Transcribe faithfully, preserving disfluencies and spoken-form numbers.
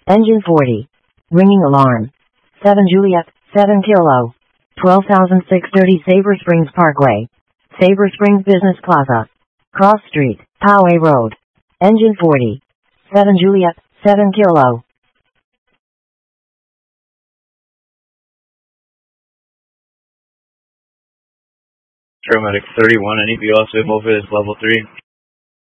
Engine forty. Ringing alarm. seven Juliet, seven Kilo. twelve thousand six hundred thirty Sabre Springs Parkway. Sabre Springs Business Plaza. Cross Street, Poway Road. Engine forty. seven Juliet, seven Kilo. Paramedic thirty-one, I need to be also over this level three.